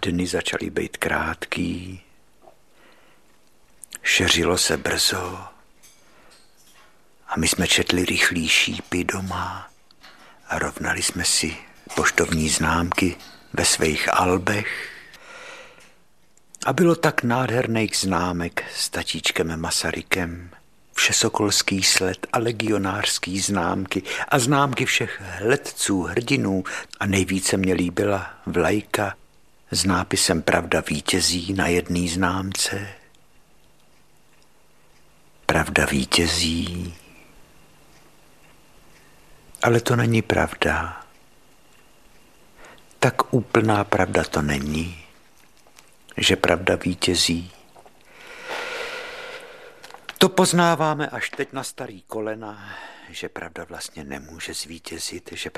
Dny začaly být krátký, šeřilo se brzo a my jsme četli rychlý šípy doma a rovnali jsme si poštovní známky ve svých albech. A bylo tak nádherných známek s tatíčkem Masarykem, všesokolský sled a legionářský známky a známky všech hledců, hrdinů a nejvíce mě líbila vlajka s nápisem Pravda vítězí na jedné známce. Pravda vítězí. Ale to není pravda. Tak úplná pravda to není, že pravda vítězí. To poznáváme až teď na starý kolena, že pravda vlastně nemůže zvítězit, že